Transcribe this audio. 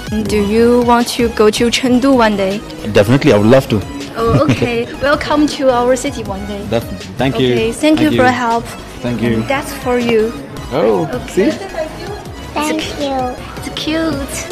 Do you want to go to Chengdu one day? Definitely, I would love to. Oh, okay. Welcome to our city one day. Definitely. Thank you. Okay, thank you for your help. Thank you. And that's for you. Oh, Okay. see? Thank you. It's cute.